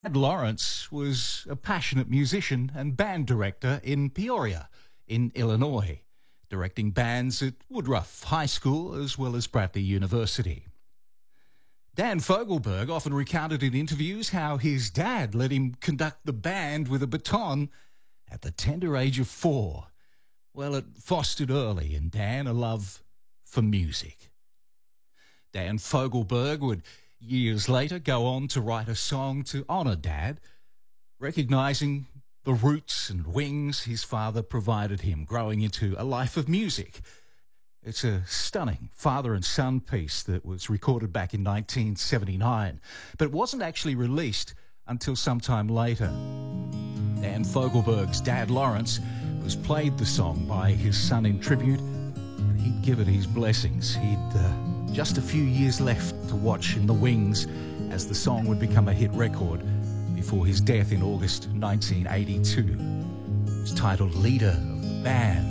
Ed Lawrence was a passionate musician and band director in Peoria, in Illinois, directing bands at Woodruff High School as well as Bradley University. Dan Fogelberg often recounted in interviews how his dad let him conduct the band with a baton at the tender age of 4. Well, it fostered early in Dan a love for music. Dan Fogelberg would years later go on to write a song to honour Dad, recognising the roots and wings his father provided him growing into a life of music. It's a stunning father and son piece that was recorded back in 1979, but it wasn't actually released until sometime later. Dan Fogelberg's dad, Lawrence, was played the song by his son in tribute, and he'd give it his blessings. He'd just a few years left to watch in the wings as the song would become a hit record before his death in August 1982. It was titled Leader of the Band.